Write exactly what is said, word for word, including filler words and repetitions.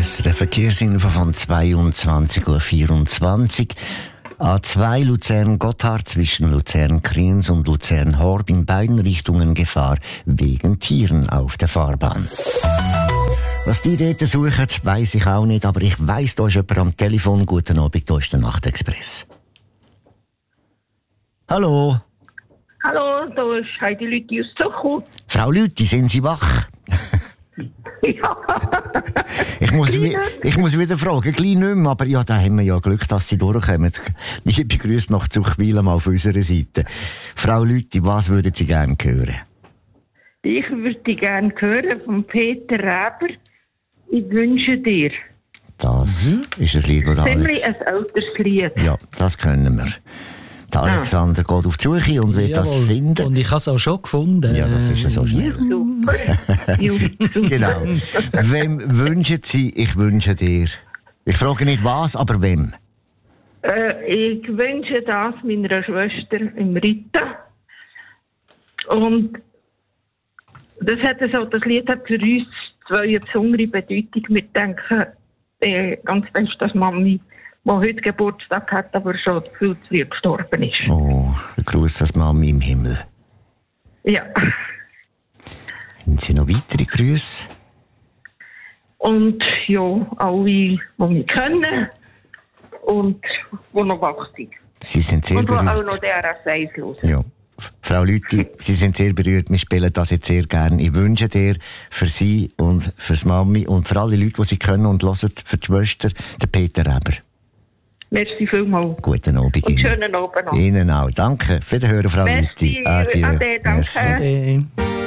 S R F Verkehrsinfo von zweiundzwanzig Uhr vierundzwanzig. A zwei Luzern-Gotthard zwischen Luzern-Kriens und Luzern-Horb in beiden Richtungen Gefahr wegen Tieren auf der Fahrbahn. Was die dort suchen, weiss ich auch nicht, aber ich weiss, da ist jemand am Telefon. Guten Abend, da ist der Nachtexpress. Hallo. Hallo, da ist Heidi Lüthi aus Zuchu. Frau Lüthi, sind Sie wach? Ja. ich, muss wi- ich muss wieder fragen, gleich nicht mehr, aber ja, da haben wir ja Glück, dass Sie durchkommen. Liebe Grüße nach Zuchwil mal auf unserer Seite. Frau Lüthi, was würden Sie gerne hören? Ich würde gerne hören von Peter Reber. Ich wünsche dir. Das mhm. ist ein Lied, das Ziemlich Alex... ein älteres Lied. Ja, das können wir. Der Alexander ah. geht auf die Suche und will Jawohl. das finden. Und ich habe es auch schon gefunden. Ja, das ist ja so schnell. Super. Super. Genau. Wem wünschen Sie, ich wünsche dir? Ich frage nicht was, aber wem? Äh, ich wünsche das meiner Schwester im Rita. Und das, hat so, das Lied hat für uns zwei eine besondere Bedeutung. Wir denken äh, ganz fest, dass Mami, die heute Geburtstag hat, aber schon viel zu früh gestorben ist. Oh, ein Gruß an Mami im Himmel. Ja. Haben Sie noch weitere Grüße? Und ja, alle, die wir kennen und die noch wach sind. Sie sind sehr und die berührt. auch noch D R S eins hören. Ja. Frau Lüthi, Sie sind sehr berührt. Wir spielen das jetzt sehr gerne. Ich wünsche dir für Sie und für die Mami und für alle Leute, die Sie können und hören, für die Schwester, den Peter Reber. Merci vielmals. Guten Abend und Ihnen. schönen Abend noch. Ihnen auch. Danke. Für den Hören, Frau Merci. Lüthi. Adieu. Ade, danke. Merci. Ade.